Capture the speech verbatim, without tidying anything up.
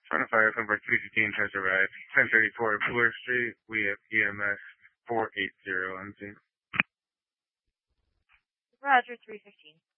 Front of fire number three fifteen has arrived. ten thirty-four Bloor Street. We have E M S four eighty on scene. Roger, three fifteen.